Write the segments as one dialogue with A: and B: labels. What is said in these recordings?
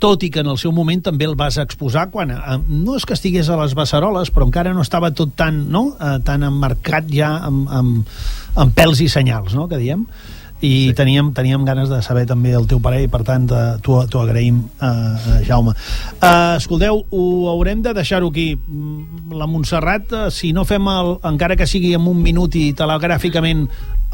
A: tot i que en el seu moment també el vas exposar quan, no és que estigués a les beceroles, però encara no estava tot tan, no? Tan emmarcat ja amb pèls i senyals, no?, que diem. I teníem ganes de saber també el teu parer i, per tant, t'ho agraïm, Jaume. Escolteu, ho haurem de deixar-ho aquí. La Montserrat, si no fem encara que sigui en un minut i telegràficament,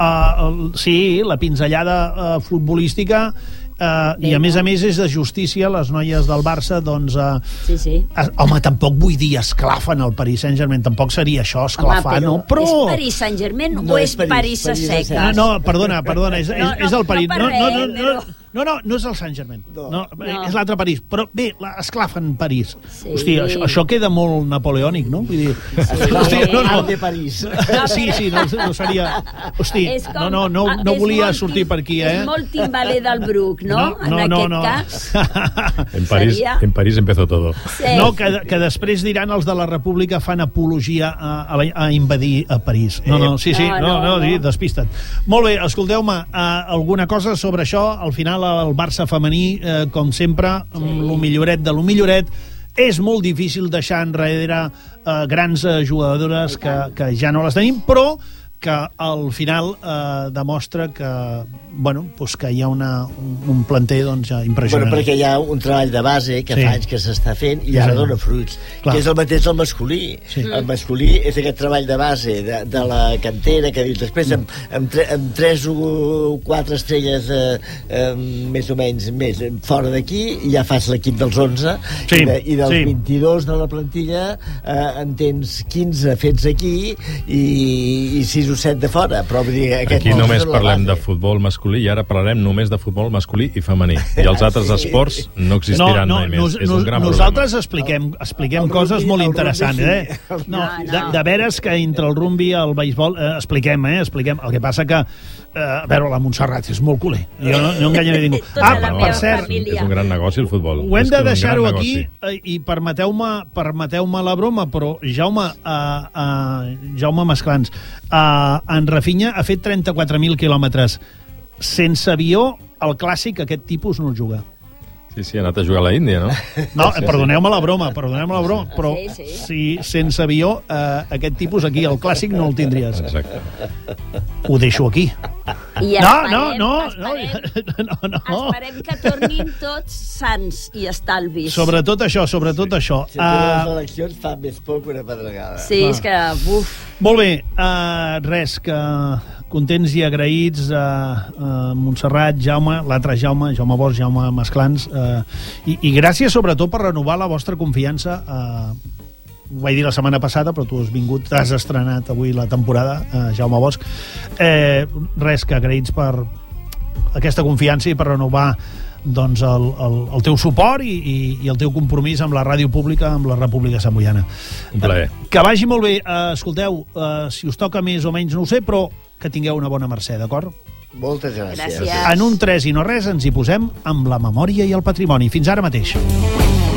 A: sí, la pinzellada futbolística, i a més és de justícia, les noies del Barça, doncs...
B: Sí.
A: Home, tampoc vull dir esclafen el Paris Saint-Germain, tampoc seria això, esclafar, no? Però...
B: És Paris Saint-Germain o és París a seca?
A: No, perdona, és el Paris. No és el Saint-Germain. No. És l'altre París. Però bé, esclafen París.
B: Sí.
A: Hòstia, això queda molt napoleònic, no? Vull dir...
C: de París.
A: Sí, no seria... Hòstia, no volia sortir per aquí,
B: És molt timbaler del Bruc, no? En aquest cas.
D: En París empezó todo.
A: No, que després diran els de la República fan apologia a invadir a París. Sí, despista't. Molt bé, escolteu-me, alguna cosa sobre això? Al final el Barça femení, com sempre, amb lo milloret de lo milloret. És molt difícil deixar enrere grans jugadores que ja no les tenim, però que al final demostra que, que hi ha un planter impressionant.
C: Perquè hi ha un treball de base que fa anys que s'està fent i ara dona fruits, que és el mateix del masculí. El masculí és aquest treball de base de la cantera que dius després amb 3 o 4 estrelles més o menys més fora d'aquí ja fas l'equip dels 11 i dels 22 de la plantilla en tens 15 fets aquí i 6 o 7 de fora, però vull dir...
D: Aquí només parlem de futbol masculí i ara parlarem només de futbol masculí i femení. I els altres esports no existiran mai més. És un gran
A: nosaltres expliquem coses molt interessants, de veres que entre el rugby i el beisbol expliquem. El que passa que a veure, la Montserrat és molt culer. Jo no enganyaré ningú. Per cert...
D: És un gran negoci, el futbol.
A: Ho hem de deixar-ho aquí i permeteu-me la broma, però Jaume Masclans, en Rafinha ha fet 34.000 quilòmetres. Sense avió, el clàssic, aquest tipus no el juga.
D: Sí, ha anat a jugar a la Índia, no?
A: No, perdoneu-me la broma, però si sense avió, aquest tipus aquí, el clàssic, no el tindries.
D: Exacte.
A: Ho deixo aquí.
B: Esperem que tornin tots sants i estalvis.
A: Sobretot això.
C: Si les eleccions fan més por que una pedregada.
B: Sí, és que...
A: Molt bé, res, que contents i agraïts a Montserrat, Jaume, l'altre Jaume Bosch, Jaume Masclans, i gràcies sobretot per renovar la vostra confiança. Ho vaig dir la setmana passada, però tu t'has estrenat avui la temporada, Jaume Bosch. Res, que agraïts per aquesta confiança i per renovar doncs el teu suport i el teu compromís amb la ràdio pública, amb la República Samboiana.
D: Un plaer.
A: Que vagi molt bé. Escolteu, si us toca més o menys no ho sé, però que tingueu una bona mercè, d'acord?
C: Moltes gràcies.
A: En un 3 i no res ens hi posem amb la memòria i el patrimoni. Fins ara mateix.